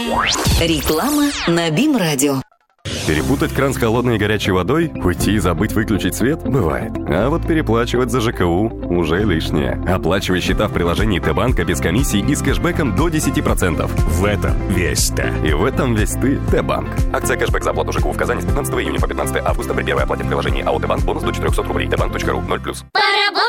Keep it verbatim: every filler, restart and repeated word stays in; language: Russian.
Реклама на БИМ-радио. Перепутать кран с холодной и горячей водой, уйти и забыть выключить свет – бывает. А вот переплачивать за ЖКУ уже лишнее. Оплачивай счета в приложении Т-банка без комиссии и с кэшбэком до десять процентов. В этом весь ты. И в этом весь ты, Т-банк. Акция кэшбэк за оплату ЖКУ в Казани с пятнадцатого июня по пятнадцатое августа при первой оплате в приложении АО Т-банк бонус до четыреста рублей. Т банк точка ру, ноль плюс. Поработай!